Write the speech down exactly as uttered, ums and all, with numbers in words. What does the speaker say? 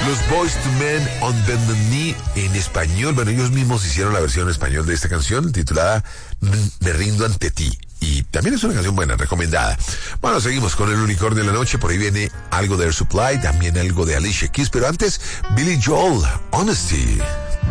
Los Boyz two Men on Bended Knee en español. Bueno, ellos mismos hicieron la versión en español de esta canción titulada Me rindo ante ti. Y también es una canción buena, recomendada. Bueno, seguimos con el unicornio de la noche. Por ahí viene algo de Air Supply, también algo de Alicia Keys. Pero antes, Billy Joel, Honesty.